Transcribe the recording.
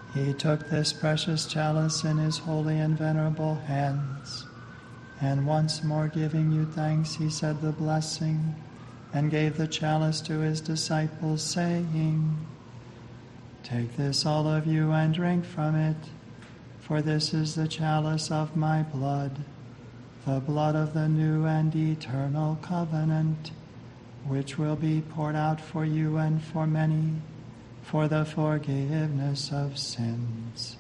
He took this precious chalice in his holy and venerable hands, and once more giving you thanks, he said the blessing, and gave the chalice to his disciples, saying, "Take this, all of you, and drink from it, for this is the chalice of my blood, the blood of the new and eternal covenant, which will be poured out for you and for many, for the forgiveness of sins.